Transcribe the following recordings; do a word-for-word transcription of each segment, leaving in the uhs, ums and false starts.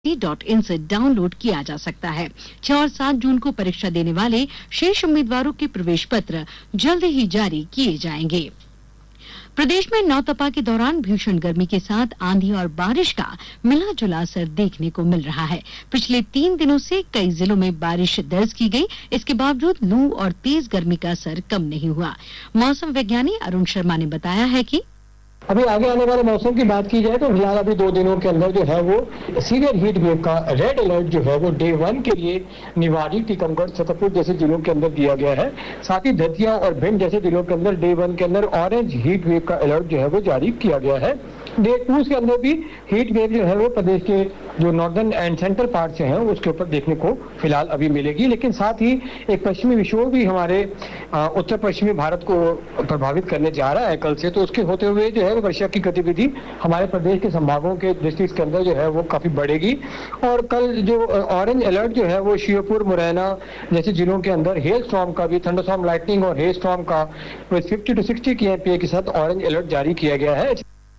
Dot in से download किया जा सकता है। छह और सात जून को परीक्षा देने वाले शेष उम्मीदवारों के प्रवेश पत्र जल्द ही जारी किए जाएंगे। प्रदेश में नौतपा के दौरान भीषण गर्मी के साथ आंधी और बारिश का मिला जुला असर देखने को मिल रहा है। पिछले तीन दिनों से कई जिलों में बारिश दर्ज की गई। इसके बावजूद लू और तेज गर्मी का असर कम नहीं हुआ। मौसम वैज्ञानिक अरुण शर्मा ने बताया है कि अभी आगे आने वाले मौसम की बात की जाए तो फिलहाल अभी दो दिनों के अंदर जो है वो सीवियर हीट वेव का रेड अलर्ट जो है वो डे वन के लिए निवाड़ी, टीकमगढ़, छतरपुर जैसे जिलों के अंदर दिया गया है। साथ ही दतिया और भिंड जैसे जिलों के अंदर डे वन के अंदर ऑरेंज हीट वेव का अलर्ट जो है वो जारी किया गया है। डे टू के अंदर भी हीट वेव जो है वो प्रदेश के जो नॉर्दर्न एंड सेंट्रल पार्ट से हैं उसके ऊपर देखने को फिलहाल अभी मिलेगी। लेकिन साथ ही एक पश्चिमी विक्षोभ भी हमारे उत्तर पश्चिमी भारत को प्रभावित करने जा रहा है कल से, तो उसके होते हुए जो है वर्षा की गतिविधि हमारे प्रदेश के संभागों के डिस्ट्रिक्ट के अंदर जो है वो काफी बढ़ेगी। और कल जो ऑरेंज अलर्ट जो है वो श्योपुर, मुरैना जैसे जिलों के अंदर हेल स्टॉर्म का भी, थंडरस्टॉर्म, लाइटनिंग और हेल स्टॉर्म का फिफ्टी टू सिक्सटी के एमपीए के साथ ऑरेंज अलर्ट जारी किया गया है।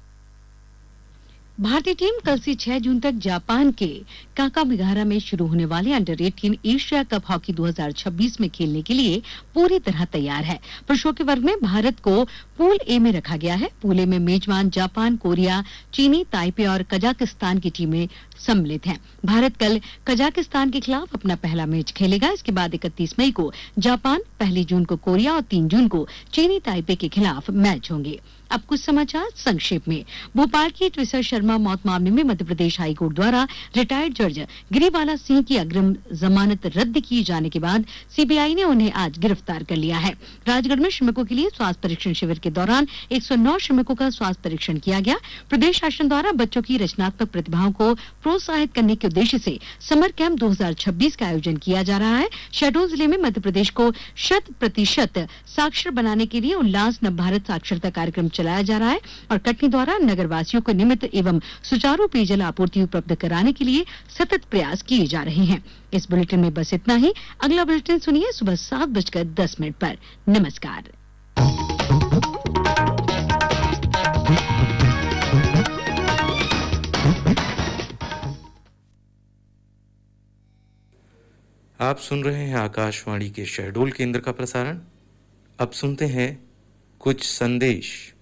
भारतीय टीम कल से छह जून तक जापान के काकामिगारा में शुरू होने वाले अंडर अठारह एशिया कप हॉकी दो हज़ार छब्बीस में खेलने के लिए पूरी तरह तैयार है। पुरुषों के वर्ग में भारत को पूल ए में रखा गया है। पूल ए में मेजबान जापान, कोरिया, चीनी, ताइपे और कजाकिस्तान की टीमें सम्मिलित हैं। भारत कल कजाकिस्तान के खिलाफ अपना पहला मैच खेलेगा। इसके बाद इकतीस मई को जापान, पहली जून को कोरिया और तीन जून को चीनी ताइपे के खिलाफ मैच होंगे। अब कुछ समाचार संक्षेप में। भोपाल की ट्विसर शर्मा मौत मामले में मध्य प्रदेश हाईकोर्ट द्वारा रिटायर्ड जज गिरिबाला सिंह की अग्रिम जमानत रद्द किए जाने के बाद सीबीआई ने उन्हें आज गिरफ्तार कर लिया है। राजगढ़ में श्रमिकों के लिए स्वास्थ्य परीक्षण शिविर के दौरान एक सौ नौ श्रमिकों का स्वास्थ्य परीक्षण किया गया। प्रदेश शासन द्वारा बच्चों की रचनात्मक प्रतिभाओं को प्रोत्साहित करने के उद्देश्य से समर कैंप दो हज़ार छब्बीस का आयोजन किया जा रहा है। शहडोल जिले में मध्य प्रदेश को शत प्रतिशत साक्षर बनाने के लिए उल्लास नव भारत साक्षरता कार्यक्रम चलाया जा रहा है और कटनी द्वारा नगर वासियों को नियमित एवं सुचारू पेयजल आपूर्ति उपलब्ध कराने के लिए सतत प्रयास किए जा रहे हैं। इस बुलेटिन में बस इतना ही। अगला बुलेटिन सुनिए सुबह सात बजकर दस मिनट पर। नमस्कार। आप सुन रहे हैं आकाशवाणी के शहडोल केंद्र का प्रसारण। अब सुनते हैं कुछ संदेश।